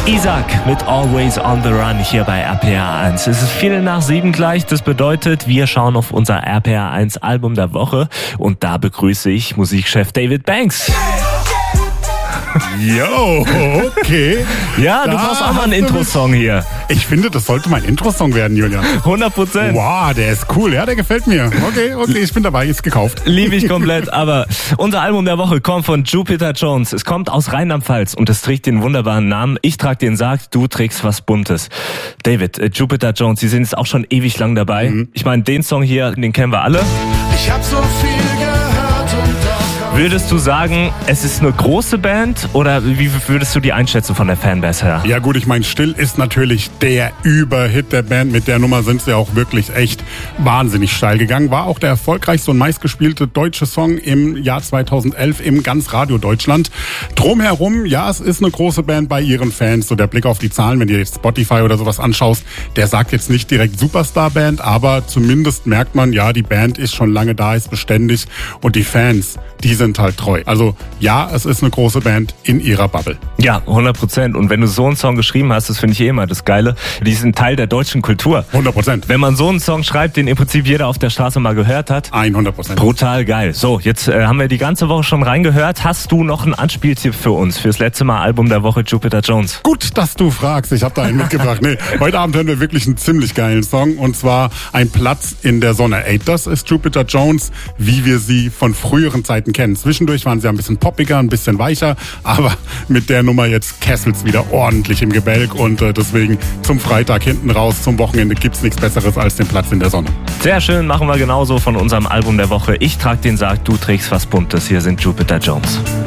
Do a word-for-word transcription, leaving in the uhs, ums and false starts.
Isaac mit Always on the Run hier bei R P R eins. Es ist Viertel nach sieben gleich. Das bedeutet, wir schauen auf unser R P R eins Album der Woche. Und da begrüße ich Musikchef David Banks. Jo, okay. Ja, du Da brauchst auch mal einen hast du Intro-Song hier. Ich finde, das sollte mein Intro-Song werden, Julian. hundert Prozent. Wow, der ist cool. Ja, der gefällt mir. Okay, okay, ich bin dabei. Ist gekauft. Liebe ich komplett, aber unser Album der Woche kommt von Jupiter Jones. Es kommt aus Rheinland-Pfalz und es trägt den wunderbaren Namen Ich trag den Sarg, du trägst was Buntes. David, äh, Jupiter Jones, Sie sind jetzt auch schon ewig lang dabei. Mhm. Ich meine, den Song hier, den kennen wir alle. Ich hab so viel gehört und doch. Würdest du sagen, es ist eine große Band oder wie würdest du die einschätzen von der Fanbase her? Ja gut, ich meine, Still ist natürlich der Überhit der Band. Mit der Nummer sind sie auch wirklich echt wahnsinnig steil gegangen. War auch der erfolgreichste und meistgespielte deutsche Song im Jahr zweitausendelf im ganz Radio Deutschland. Drumherum, ja, es ist eine große Band bei ihren Fans. So der Blick auf die Zahlen, wenn du jetzt Spotify oder sowas anschaust, der sagt jetzt nicht direkt Superstar-Band, aber zumindest merkt man, ja, die Band ist schon lange da, ist beständig und die Fans, die sind halt treu. Also ja, es ist eine große Band in ihrer Bubble. Ja, hundert Prozent. Und wenn du so einen Song geschrieben hast, das finde ich eh immer das Geile, die sind Teil der deutschen Kultur. hundert Prozent. Wenn man so einen Song schreibt, den im Prinzip jeder auf der Straße mal gehört hat. hundert Prozent. Brutal geil. So, jetzt äh, haben wir die ganze Woche schon reingehört. Hast du noch einen Anspieltipp für uns, fürs letzte Mal Album der Woche Jupiter Jones? Gut, dass du fragst. Ich habe da einen mitgebracht. Nee, heute Abend hören wir wirklich einen ziemlich geilen Song und zwar Ein Platz in der Sonne. Ey, das ist Jupiter Jones, wie wir sie von früheren Zeiten kennen. Zwischendurch waren sie ein bisschen poppiger, ein bisschen weicher, aber mit der Nummer jetzt kesselt's wieder ordentlich im Gebälk und äh, deswegen zum Freitag hinten raus, zum Wochenende gibt's nichts Besseres als den Platz in der Sonne. Sehr schön, machen wir genauso von unserem Album der Woche. Ich trag den Sarg, du trägst was Buntes. Hier sind Jupiter Jones.